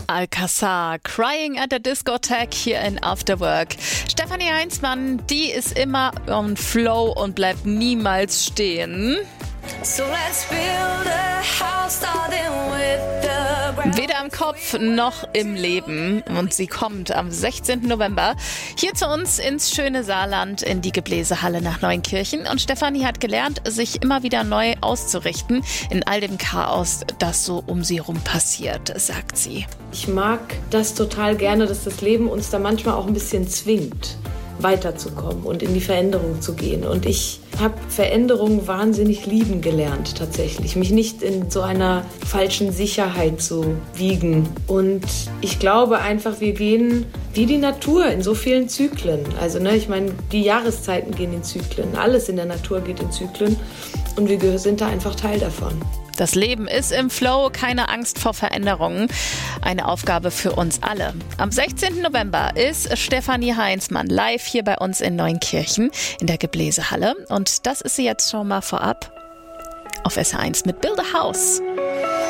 Alcazar, Crying at the Discotheque hier in After Work. Stefanie Heinzmann, die ist immer on Flow und bleibt niemals stehen. So let's build a house starting with the ground. Weder im Kopf noch im Leben. Und sie kommt am 16. November hier zu uns ins schöne Saarland in die Gebläsehalle nach Neunkirchen. Und Stefanie hat gelernt, sich immer wieder neu auszurichten in all dem Chaos, das so um sie rum passiert, sagt sie. Ich mag das total gerne, dass das Leben uns da manchmal auch ein bisschen zwingt, weiterzukommen und in die Veränderung zu gehen. Und ich habe Veränderung wahnsinnig lieben gelernt tatsächlich. Mich nicht in so einer falschen Sicherheit zu wiegen. Und ich glaube einfach, wir gehen wie die Natur in so vielen Zyklen. Also ich meine, die Jahreszeiten gehen in Zyklen. Alles in der Natur geht in Zyklen. Und wir sind da einfach Teil davon. Das Leben ist im Flow, keine Angst vor Veränderungen. Eine Aufgabe für uns alle. Am 16. November ist Stefanie Heinzmann live hier bei uns in Neunkirchen in der Gebläsehalle. Und das ist sie jetzt schon mal vorab auf SR1 mit Build a House.